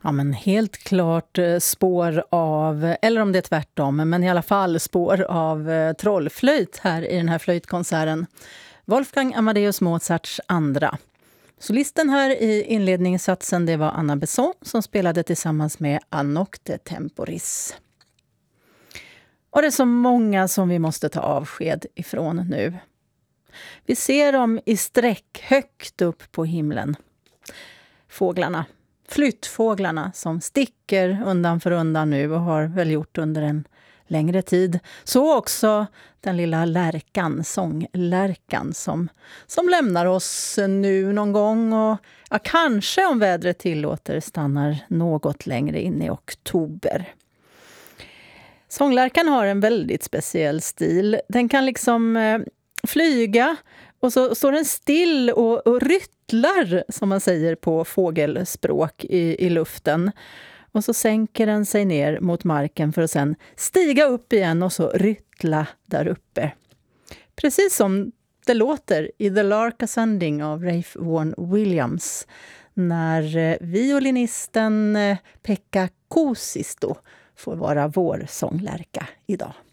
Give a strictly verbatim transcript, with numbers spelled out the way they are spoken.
Ja, men helt klart eh, spår av, eller om det är tvärtom, men i alla fall spår av eh, trollflöjt här i den här flöjtkonserten. Wolfgang Amadeus Mozarts andra. Solisten här i inledningssatsen, det var Anna Besson som spelade tillsammans med A Nocte Temporis. Och det är så många som vi måste ta avsked ifrån nu. Vi ser dem i sträck högt upp på himlen. Fåglarna, flyttfåglarna som sticker undan för undan nu och har väl gjort under en längre tid. Så också den lilla lärkan, sånglärkan som, som lämnar oss nu någon gång och ja, kanske om vädret tillåter stannar något längre in i oktober. Sånglärkan har en väldigt speciell stil. Den kan liksom eh, flyga och så står den still och, och ryttlar, som man säger på fågelspråk, i, i luften. Och så sänker den sig ner mot marken för att sen stiga upp igen och så ryttla där uppe. Precis som det låter i The Lark Ascending av Ralph Vaughan Williams när violinisten Pekka Kuusisto får vara vår sånglärka idag.